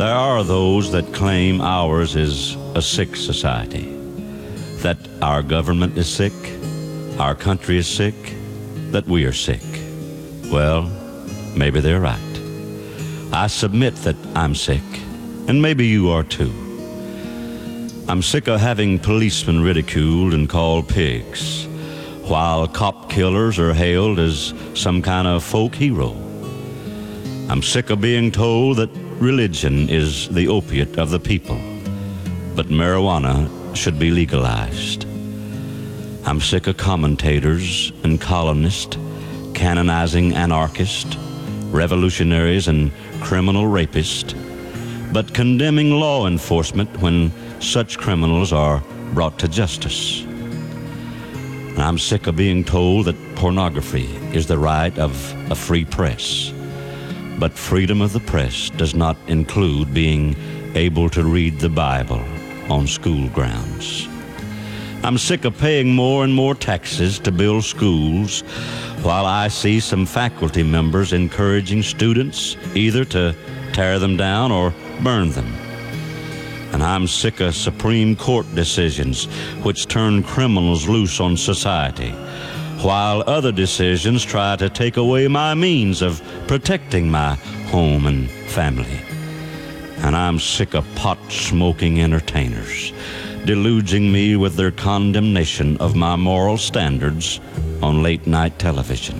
There are those that claim ours is a sick society, that our government is sick, our country is sick, that we are sick. Well, maybe they're right. I submit that I'm sick, and maybe you are too. I'm sick of having policemen ridiculed and called pigs, while cop killers are hailed as some kind of folk hero. I'm sick of being told that religion is the opiate of the people, but marijuana should be legalized. I'm sick of commentators and columnists canonizing anarchists, revolutionaries, and criminal rapists, but condemning law enforcement when such criminals are brought to justice. I'm sick of being told that pornography is the right of a free press, but freedom of the press does not include being able to read the Bible on school grounds. I'm sick of paying more and more taxes to build schools, while I see some faculty members encouraging students either to tear them down or burn them. And I'm sick of Supreme Court decisions which turn criminals loose on society, while other decisions try to take away my means of protecting my home and family. And I'm sick of pot-smoking entertainers deluging me with their condemnation of my moral standards on late-night television.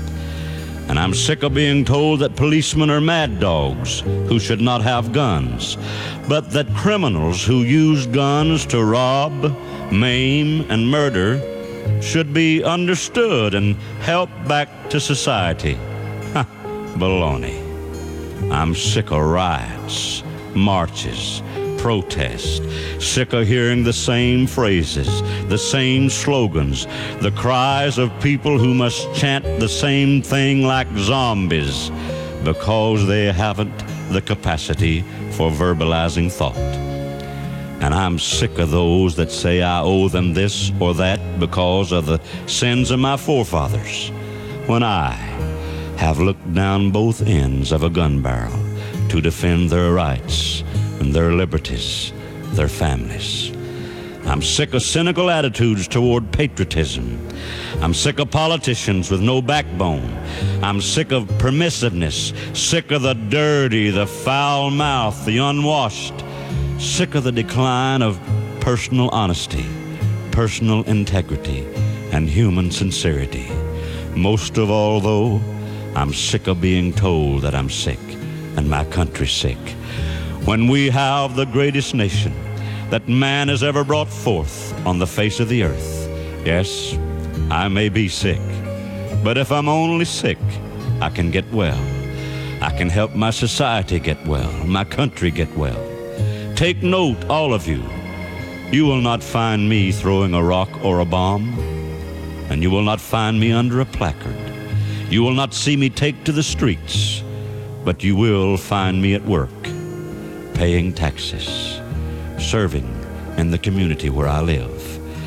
And I'm sick of being told that policemen are mad dogs who should not have guns, but that criminals who use guns to rob, maim, and murder should be understood and helped back to society. Ha, baloney. I'm sick of riots, marches, protests, sick of hearing the same phrases, the same slogans, the cries of people who must chant the same thing like zombies because they haven't the capacity for verbalizing thought. And I'm sick of those that say I owe them this or that because of the sins of my forefathers, when I have looked down both ends of a gun barrel to defend their rights and their liberties, their families. I'm sick of cynical attitudes toward patriotism. I'm sick of politicians with no backbone. I'm sick of permissiveness, sick of the dirty, the foul mouth, the unwashed, sick of the decline of personal honesty, personal integrity, and human sincerity. Most of all, though, I'm sick of being told that I'm sick and my country's sick, when we have the greatest nation that man has ever brought forth on the face of the earth. Yes, I may be sick, but if I'm only sick, I can get well. I can help my society get well, my country get well. Take note, all of you. You will not find me throwing a rock or a bomb, and you will not find me under a placard. You will not see me take to the streets, but you will find me at work, paying taxes, serving in the community where I live.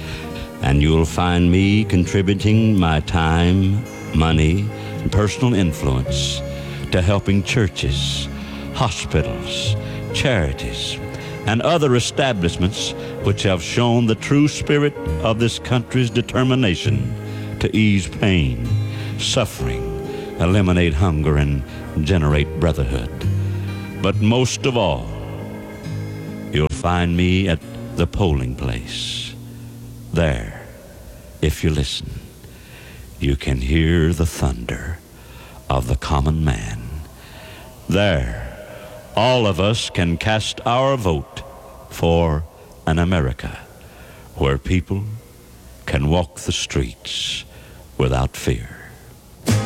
And you'll find me contributing my time, money, and personal influence to helping churches, hospitals, charities, and other establishments which have shown the true spirit of this country's determination to ease pain, suffering, eliminate hunger, and generate brotherhood. But most of all, you'll find me at the polling place. There, if you listen, you can hear the thunder of the common man. There, all of us can cast our vote for an America where people can walk the streets without fear.